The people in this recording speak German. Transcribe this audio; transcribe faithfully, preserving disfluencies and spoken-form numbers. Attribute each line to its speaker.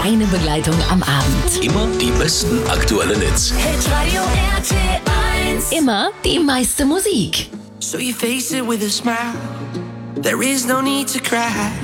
Speaker 1: deine Begleitung am Abend.
Speaker 2: Immer die besten aktuellen Hits.
Speaker 1: Hitradio R T eins. Immer die meiste Musik.
Speaker 3: So you face it with a smile. There is no need to cry.